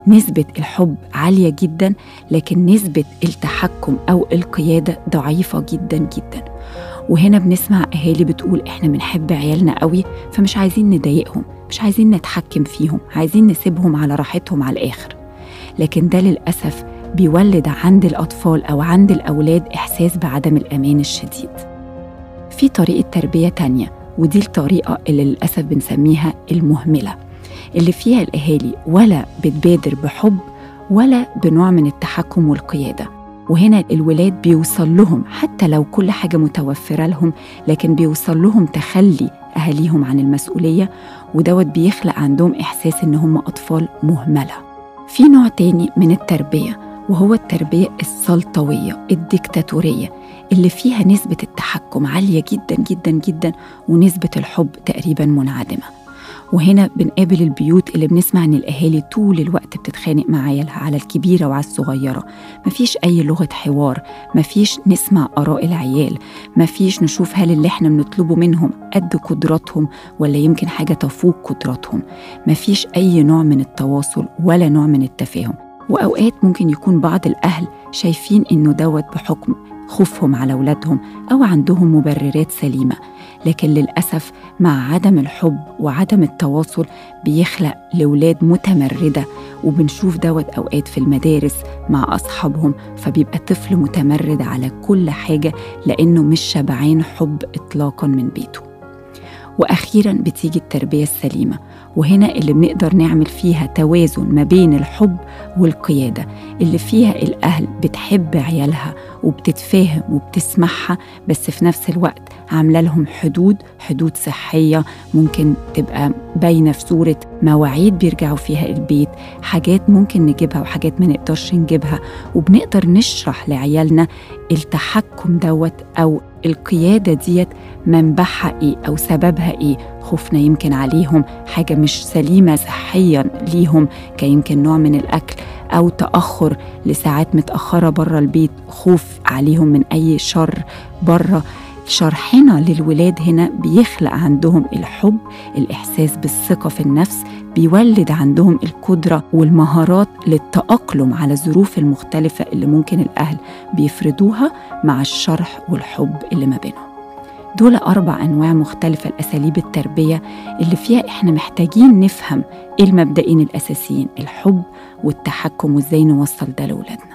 نسبة الحب عالية جدا، لكن نسبة التحكم أو القيادة ضعيفة جدا جدا. وهنا بنسمع أهالي بتقول إحنا بنحب عيالنا قوي، فمش عايزين نضايقهم، مش عايزين نتحكم فيهم، عايزين نسيبهم على راحتهم على الآخر. لكن ده للأسف بيولد عند الأطفال أو عند الأولاد إحساس بعدم الأمان الشديد. في طريقة تربية تانية، ودي الطريقة اللي للأسف بنسميها المهملة، اللي فيها الأهالي ولا بتبادر بحب ولا بنوع من التحكم والقيادة. وهنا الولاد بيوصل لهم حتى لو كل حاجة متوفرة لهم، لكن بيوصل لهم تخلي أهاليهم عن المسؤولية، ودوت بيخلق عندهم إحساس إن هم أطفال مهملة. في نوع تاني من التربية، وهو التربية السلطوية الديكتاتورية، اللي فيها نسبة التحكم عالية جدا جدا جدا ونسبة الحب تقريبا منعدمة. وهنا بنقابل البيوت اللي بنسمع ان الاهالي طول الوقت بتتخانق مع عيالها على الكبيره وعلى الصغيره، مفيش اي لغه حوار، مفيش نسمع اراء العيال، مفيش نشوف هل اللي احنا بنطلبه منهم قد قدراتهم ولا يمكن حاجه تفوق قدراتهم، مفيش اي نوع من التواصل ولا نوع من التفاهم. واوقات ممكن يكون بعض الاهل شايفين انه دوت بحكم خوفهم على اولادهم او عندهم مبررات سليمه، لكن للأسف مع عدم الحب وعدم التواصل بيخلق لأولاد متمردة، وبنشوف دوت أوقات في المدارس مع أصحابهم، فبيبقى طفل متمرد على كل حاجة لأنه مش شبعان حب إطلاقا من بيته. وأخيرا بتيجي التربية السليمة، وهنا اللي بنقدر نعمل فيها توازن ما بين الحب والقيادة، اللي فيها الأهل بتحب عيالها وبتتفاهم وبتسمعها، بس في نفس الوقت عاملة لهم حدود صحية ممكن تبقى باينة في صورة مواعيد بيرجعوا فيها البيت، حاجات ممكن نجيبها وحاجات ما نقدرش نجيبها، وبنقدر نشرح لعيالنا التحكم دوت أو القيادة ديت منبعها إيه أو سببها إيه. خوفنا يمكن عليهم حاجة مش سليمة صحيا ليهم، كيمكن نوع من الأكل أو تأخر لساعات متأخرة برا البيت، خوف عليهم من أي شر برا. شرحنا للولاد هنا بيخلق عندهم الحب، الإحساس بالثقة في النفس، بيولد عندهم القدرة والمهارات للتأقلم على الظروف المختلفة اللي ممكن الأهل بيفرضوها مع الشرح والحب اللي ما بينهم. دول 4 أنواع مختلفة لأساليب التربية اللي فيها إحنا محتاجين نفهم إيه المبدئين الأساسيين، الحب والتحكم، وإزاي نوصل ده لأولادنا.